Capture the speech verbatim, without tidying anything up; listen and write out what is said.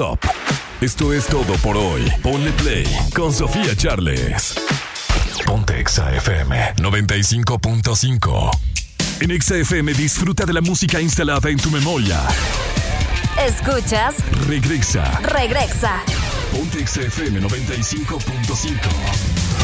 stop. Esto es todo por hoy. Ponle play con Sofía Charles. Ponte Exa F M noventa y cinco punto cinco. En Exa F M disfruta de la música instalada en tu memoria. Escuchas Regresa. Regresa. Ponte Exa F M noventa y cinco punto cinco.